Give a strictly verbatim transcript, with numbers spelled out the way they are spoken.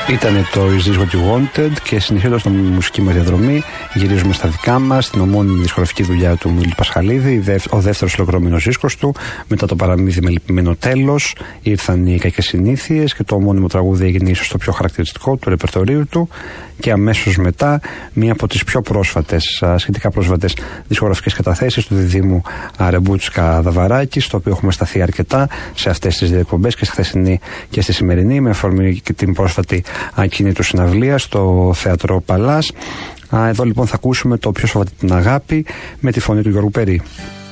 Ήτανε το Is This What You Wanted και συνεχίζοντας τη μουσική μας διαδρομή γυρίζουμε στα δικά μας, την ομώνυμη δισκογραφική δουλειά του Μίλη Πασχαλίδη, ο δεύτερος ολοκληρωμένος δίσκος του. Μετά το παραμύθι με λυπημένο τέλος ήρθαν οι κακές συνήθειες και το ομώνυμο τραγούδι έγινε ίσως το πιο χαρακτηριστικό του ρεπερτορίου του. Και αμέσως μετά μία από τις πιο πρόσφατες, σχετικά πρόσφατες δισκογραφικές καταθέσεις του διδήμου Ρεμπούτσκα Δαβαράκη, στο οποίο έχουμε σταθεί αρκετά σε αυτές τις δύο εκπομπές, και στη χθεσινή και στη σημερινή, με αφορμή και την πρόσφατη ακίνη του συναυλία στο Θέατρο Παλάς. Εδώ λοιπόν θα ακούσουμε το πιο σοβαρό την αγάπη με τη φωνή του Γιώργου Περί.